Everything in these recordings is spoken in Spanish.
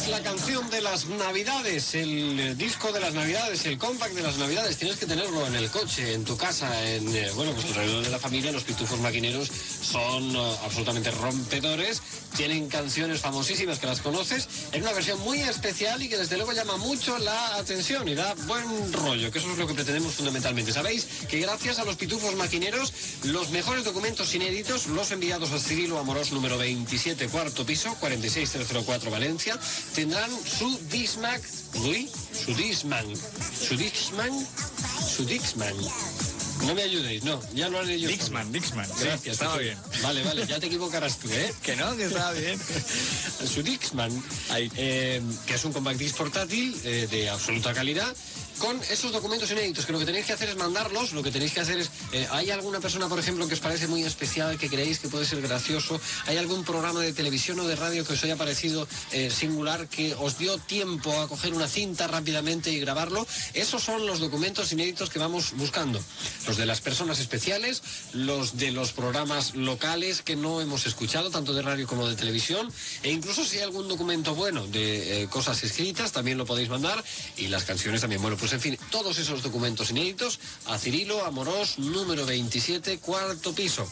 la canción de las Navidades, el disco de las Navidades, el compact de las Navidades. Tienes que tenerlo en el coche, en tu casa, bueno, pues alrededor de la familia. Los Pitufos Maquineros son absolutamente rompedores. Tienen canciones famosísimas que las conoces en una versión muy especial y que desde luego llama mucho la atención y da buen rollo, que eso es lo que pretendemos fundamentalmente. Sabéis que gracias a los Pitufos Maquineros, los mejores documentos inéditos, los enviados a Cirilo Amorós número 27, cuarto piso, 46004 Valencia, tendrán su Discman. No me ayudéis, no, ya lo haré yo. Dixman. Gracias, sí, estaba bien. Vale, ya te equivocarás tú, ¿eh? Que no, que estaba bien. Su Dixman, que es un compact disc portátil de absoluta calidad, con esos documentos inéditos, que lo que tenéis que hacer es mandarlos. Lo que tenéis que hacer es, ¿hay alguna persona, por ejemplo, que os parece muy especial, que creéis que puede ser gracioso? ¿Hay algún programa de televisión o de radio que os haya parecido singular, que os dio tiempo a coger una cinta rápidamente y grabarlo? Esos son los documentos inéditos que vamos buscando. Los de las personas especiales, los de los programas locales que no hemos escuchado, tanto de radio como de televisión, e incluso si hay algún documento bueno de cosas escritas, también lo podéis mandar, y las canciones también. Bueno, pues en fin, todos esos documentos inéditos a Cirilo Amorós número 27, cuarto piso,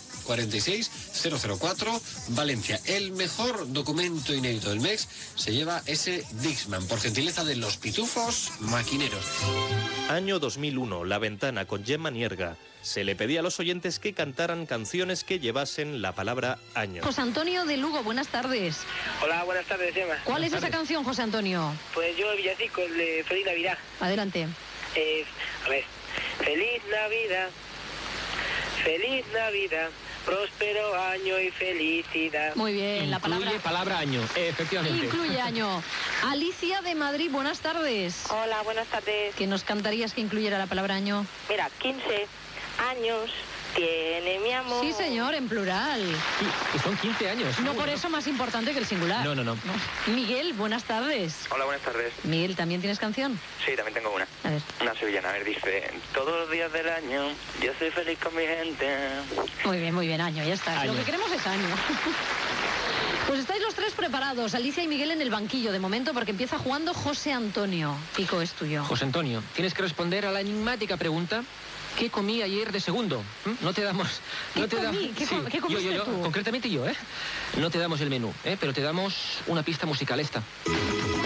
46004 Valencia. El mejor documento inédito del mes se lleva ese Dixman, por gentileza de los Pitufos Maquineros. Año 2001, La Ventana, con Gemma Nierga. Se le pedía a los oyentes que cantaran canciones que llevasen la palabra año. José Antonio de Lugo, buenas tardes. Hola, buenas tardes, Gemma. ¿Cuál es esa canción, José Antonio? Pues yo, el villancico, el de Feliz Navidad. Adelante. A ver. Feliz Navidad, próspero año y felicidad. Muy bien, la palabra... Incluye palabra año, efectivamente. Incluye año. Alicia de Madrid, buenas tardes. Hola, buenas tardes. ¿Qué nos cantarías que incluyera la palabra año? Mira, 15 años tiene mi amor. Sí, señor, en plural. Sí, que son 15 años. No por eso más importante que el singular. No. Miguel, buenas tardes. Hola, buenas tardes. Miguel, ¿también tienes canción? Sí, también tengo una. A ver. Una sevillana, a ver, dice: todos los días del año yo soy feliz con mi gente. Muy bien, año, ya está. Año. Lo que queremos es año. Pues estáis los tres preparados, Alicia y Miguel en el banquillo de momento, porque empieza jugando José Antonio. Pico, es tuyo. José Antonio, tienes que responder a la enigmática pregunta: ¿qué comí ayer de segundo? No te damos... ¿Qué comiste yo, tú? concretamente yo, ¿eh? No te damos el menú, pero te damos una pista musical esta.